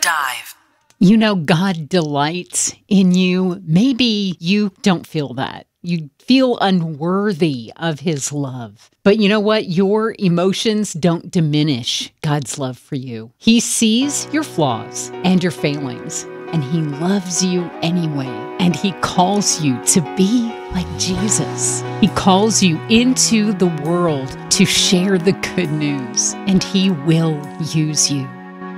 Dive. You know, God delights in you. Maybe you don't feel that. You feel unworthy of his love. But you know what? Your emotions don't diminish God's love for you. He sees your flaws and your failings, and he loves you anyway. And he calls you to be like Jesus. He calls you into the world to share the good news, and he will use you.